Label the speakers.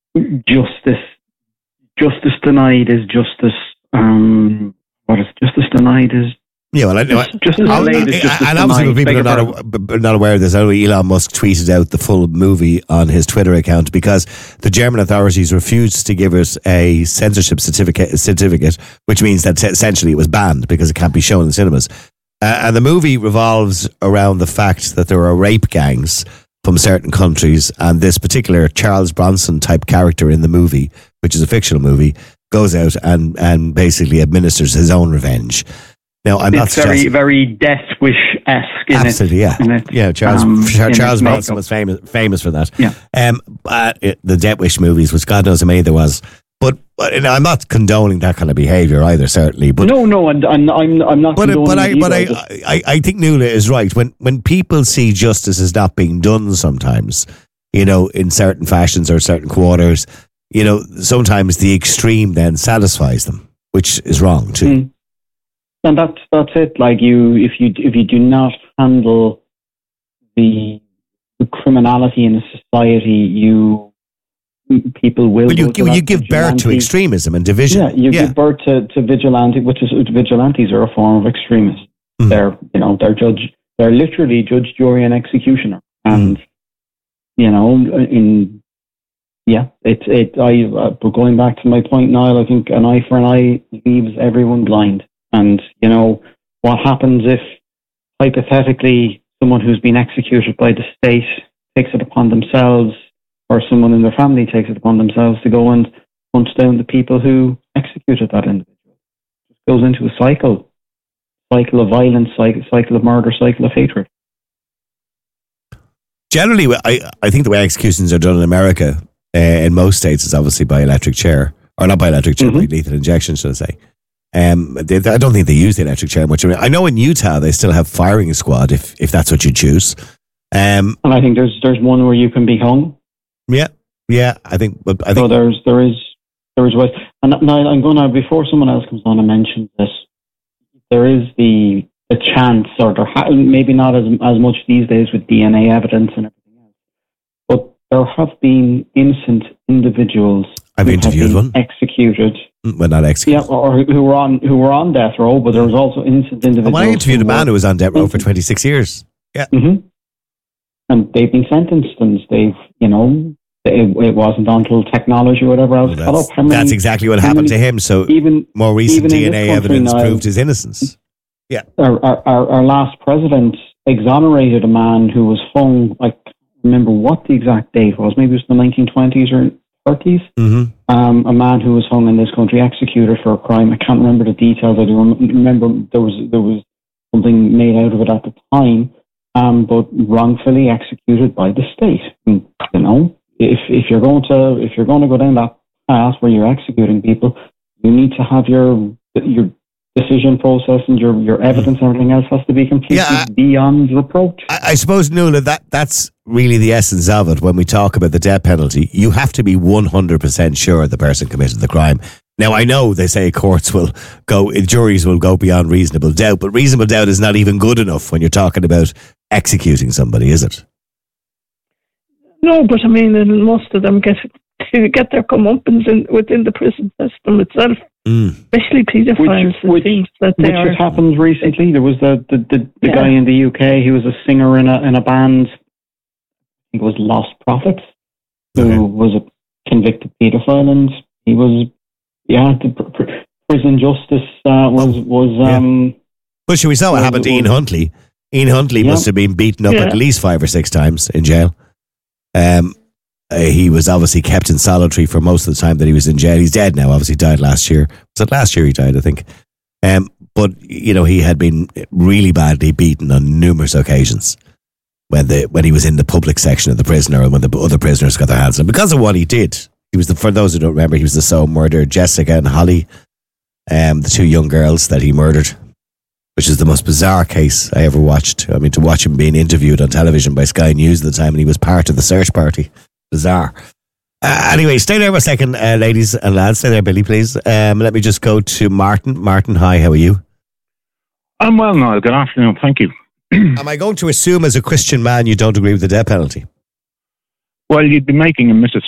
Speaker 1: justice denied is justice. What is justice denied is.
Speaker 2: Yeah, well, I know. And obviously, people are not aware of this. Elon Musk tweeted out the full movie on his Twitter account because the German authorities refused to give it a censorship certificate, which means that essentially it was banned because it can't be shown in cinemas. And the movie revolves around the fact that there are rape gangs from certain countries, and this particular Charles Bronson type character in the movie, which is a fictional movie, goes out and basically administers his own revenge. Now, I'm not
Speaker 1: very, very Death Wish-esque.
Speaker 2: Absolutely, yeah. Charles Bronson was famous for that.
Speaker 1: Yeah.
Speaker 2: The Death Wish movies, which God knows how many there was. But I'm not condoning that kind of behaviour either, certainly. But
Speaker 1: no, and I'm not.
Speaker 2: But I think Nuala is right. When people see justice as not being done, sometimes, in certain fashions or certain quarters, sometimes the extreme then satisfies them, which is wrong too.
Speaker 1: Mm. And that's it. Like if you do not handle the criminality in a society, people will.
Speaker 2: Well, you give birth to extremism and division.
Speaker 1: Yeah, you give birth to vigilante, which is vigilantes are a form of extremism. Mm. They're literally judge, jury, and executioner, and but going back to my point, Niall, I think an eye for an eye leaves everyone blind. And, what happens if, hypothetically, someone who's been executed by the state takes it upon themselves, or someone in their family takes it upon themselves to go and hunt down the people who executed that individual? It just goes into a cycle of violence, cycle of murder, cycle of hatred.
Speaker 2: Generally, I think the way executions are done in America, in most states, is obviously by electric chair. Or not by electric chair, by lethal injection, should I say. I don't think they use the electric chair much. I know in Utah they still have firing squad if that's what you choose.
Speaker 1: And I think there's one where you can be hung.
Speaker 2: Yeah. I think
Speaker 1: so. There is ways. And now I'm going to, before someone else comes on and mentions this, there is the chance, or maybe not as much these days with DNA evidence and everything else, but there have been innocent individuals.
Speaker 2: I've interviewed one
Speaker 1: executed.
Speaker 2: Well, not executed.
Speaker 1: Yeah, or who were on death row, but there was also innocent individuals.
Speaker 2: I interviewed a man who was on death row for 26 years. Yeah.
Speaker 1: Mm-hmm. And they've been sentenced, and they've, it wasn't until technology or whatever else caught up.
Speaker 2: That's exactly what happened to him. So more recent DNA evidence proved his innocence. Yeah.
Speaker 1: Our last president exonerated a man who was hung, I can't remember what the exact date was, maybe it was the 1920s or 30s.
Speaker 2: Mm-hmm.
Speaker 1: A man who was hung in this country, executed for a crime. I can't remember the details. I do remember there was something made out of it at the time, but wrongfully executed by the state. And, if you're going to go down that path where you're executing people, you need to have your decision process and your evidence and everything else has to be completely beyond reproach.
Speaker 2: I suppose, Nuala, that's really the essence of it. When we talk about the death penalty, you have to be 100% sure the person committed the crime. Now, I know they say juries will go beyond reasonable doubt, but reasonable doubt is not even good enough when you're talking about executing somebody, is it?
Speaker 3: No, but I mean, most of them get their comeuppance within the prison system itself. Especially paedophiles.
Speaker 1: Which has happened recently. There was the guy in the UK. He was a singer in a band. I think it was Lost Prophets, who was a convicted paedophile, and he was the prison justice was.
Speaker 2: Well, should we say what happened to Ian Huntley? Ian Huntley must have been beaten up at least 5 or 6 times in jail. He was obviously kept in solitary for most of the time that he was in jail. He's dead now. Obviously died last year. Was it last year he died, I think? But he had been really badly beaten on numerous occasions when he was in the public section of the prison, or when the other prisoners got their hands on him. Because of what he did, he was for those who don't remember, he was the sole murderer, Jessica and Holly, the 2 young girls that he murdered, which is the most bizarre case I ever watched. I mean, to watch him being interviewed on television by Sky News at the time, and he was part of the search party. Bizarre. Anyway, stay there for a second, ladies and lads. Stay there, Billy, please. Let me just go to Martin. Martin, hi, how are you?
Speaker 4: I'm well, Niall. Good afternoon, thank you.
Speaker 2: Am I going to assume as a Christian man you don't agree with the death penalty?
Speaker 4: Well, you'd be making a